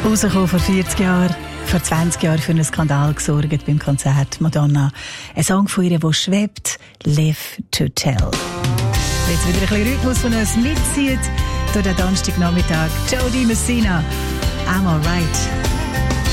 Rausgekommen vor 40 Jahren, vor 20 Jahren für einen Skandal gesorgt beim Konzert Madonna. Ein Song von ihr, der schwebt, Live to Tell. Jetzt wieder ein bisschen Rhythmus, von uns mitzieht durch den Donnerstagnachmittag. Jody Messina, I'm alright.